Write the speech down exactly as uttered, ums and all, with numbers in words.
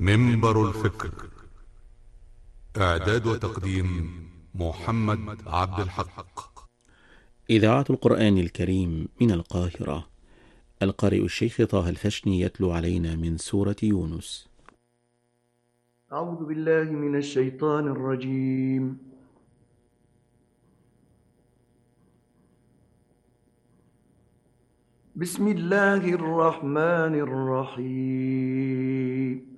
منبر الفكر. إعداد وتقديم محمد عبد الحق. إذاعة القرآن الكريم من القاهرة. القارئ الشيخ طه الفشني يتلو علينا من سورة يونس. أعوذ بالله من الشيطان الرجيم. بسم الله الرحمن الرحيم.